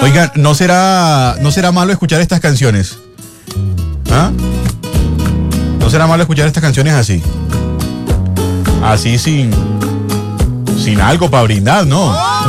Oigan, ¿no será malo escuchar estas canciones? ¿Ah? ¿No será malo escuchar estas canciones así? Así sin algo para brindar, ¿no?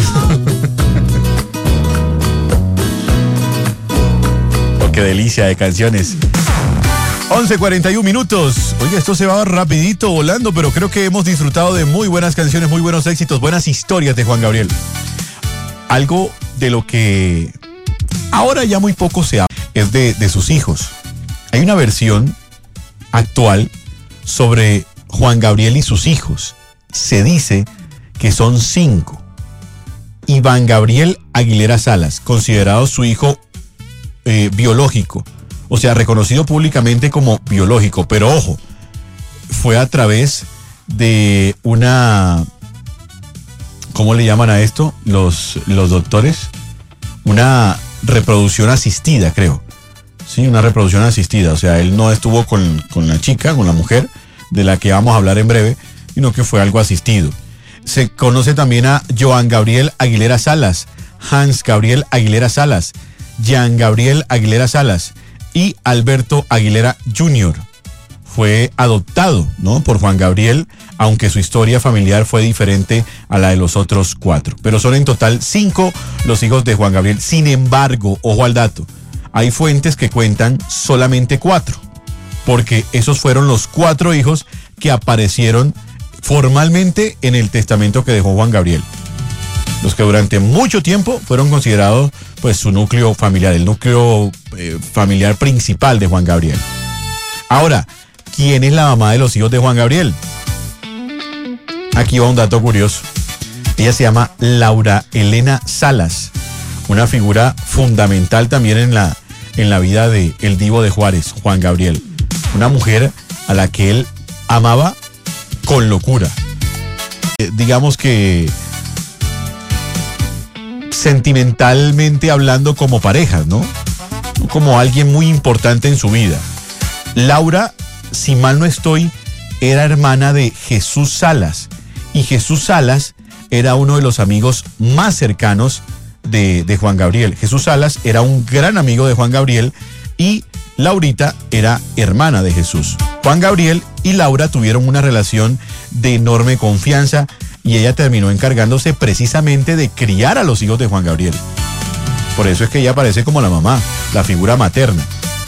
Oh, qué delicia de canciones. 11:41 minutos. Oye, esto se va rapidito volando, pero creo que hemos disfrutado de muy buenas canciones, muy buenos éxitos, buenas historias de Juan Gabriel. Algo de lo que ahora ya muy poco se habla es de sus hijos. Hay una versión actual sobre Juan Gabriel y sus hijos. Se dice que son 5. Iván Gabriel Aguilera Salas, considerado su hijo biológico, o sea, reconocido públicamente como biológico, pero ojo, fue a través de una, ¿cómo le llaman a esto los doctores? Una reproducción asistida, creo. Sí, una reproducción asistida, o sea, él no estuvo con la chica, con la mujer, de la que vamos a hablar en breve, sino que fue algo asistido. Se conoce también a Joan Gabriel Aguilera Salas, Hans Gabriel Aguilera Salas, Jean Gabriel Aguilera Salas y Alberto Aguilera Jr. Fue adoptado, ¿no?, por Juan Gabriel, aunque su historia familiar fue diferente a la de los otros 4. Pero son en total 5 los hijos de Juan Gabriel. Sin embargo, ojo al dato, hay fuentes que cuentan solamente 4, porque esos fueron los 4 hijos que aparecieron formalmente en el testamento que dejó Juan Gabriel. Los que durante mucho tiempo fueron considerados pues su núcleo familiar, el núcleo familiar principal de Juan Gabriel. Ahora, ¿quién es la mamá de los hijos de Juan Gabriel? Aquí va un dato curioso. Ella se llama Laura Elena Salas, una figura fundamental también en la vida del divo de Juárez, Juan Gabriel. Una mujer a la que él amaba con locura. Digamos que sentimentalmente hablando, como parejas, ¿no? Como alguien muy importante en su vida. Laura, si mal no estoy, era hermana de Jesús Salas. Y Jesús Salas era uno de los amigos más cercanos de Juan Gabriel. Jesús Salas era un gran amigo de Juan Gabriel y Laurita era hermana de Jesús. Juan Gabriel y Laura tuvieron una relación de enorme confianza y ella terminó encargándose precisamente de criar a los hijos de Juan Gabriel. Por eso es que ella aparece como la mamá, la figura materna.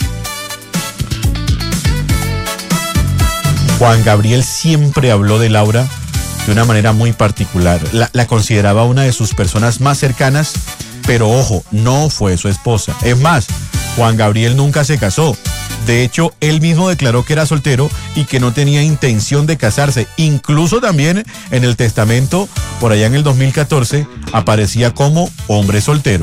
Juan Gabriel siempre habló de Laura de una manera muy particular. La consideraba una de sus personas más cercanas, pero ojo, no fue su esposa. Es más, Juan Gabriel nunca se casó. De hecho, él mismo declaró que era soltero y que no tenía intención de casarse. Incluso también en el testamento, por allá en el 2014, aparecía como hombre soltero.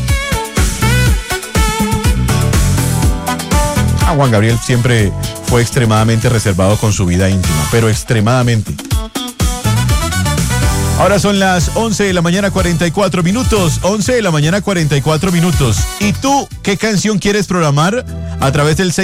Juan Gabriel siempre fue extremadamente reservado con su vida íntima, pero extremadamente. Ahora son las 11 de la mañana 44 minutos, 11 de la mañana 44 minutos. ¿Y tú qué canción quieres programar? A través del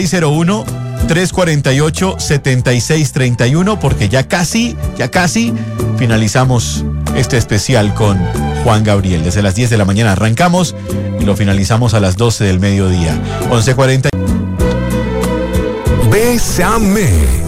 601-348-7631, porque ya casi finalizamos este especial con Juan Gabriel. Desde las 10 de la mañana arrancamos y lo finalizamos a las 12 del mediodía. 11:40. Bésame.